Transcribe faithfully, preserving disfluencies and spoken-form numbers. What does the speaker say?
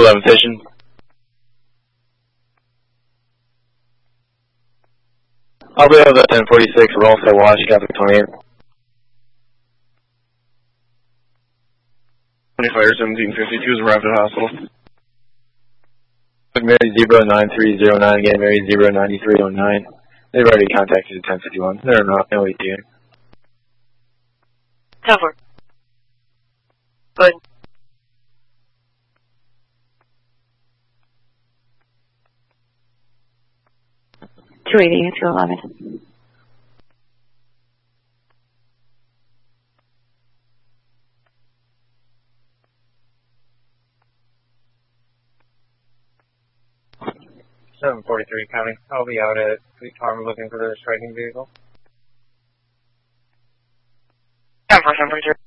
eleven station. I'll be over at ten forty-six, roll set watch, traffic twenty-eight. twenty-five seventeen fifty-two is arrived at hospital. Mary Zebra nine three zero nine, again, Mary Zebra ninety-three oh nine. They've already contacted ten fifty-one. They're not, no E T A. Cover. Good. two eighty, two eleven. seven forty-three county. I'll be out at Fleet Farm looking for the striking vehicle. Cover, seven forty-three.